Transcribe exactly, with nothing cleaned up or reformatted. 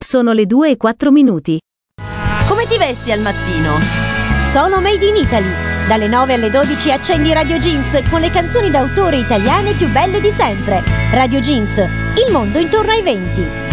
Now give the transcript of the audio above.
Sono le due e quattro minuti. Come ti vesti al mattino? Sono Made in Italy. Dalle nove alle dodici accendi Radio Jeans con le canzoni d'autore italiane più belle di sempre. Radio Jeans, il mondo intorno ai venti.